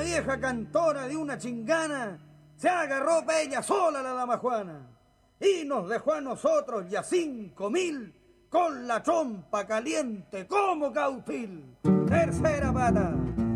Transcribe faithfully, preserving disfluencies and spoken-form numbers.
vieja cantora de una chingana se agarró pa' ella sola la dama Juana y nos dejó a nosotros y a cinco mil con la trompa caliente como cautil. Tercera pata.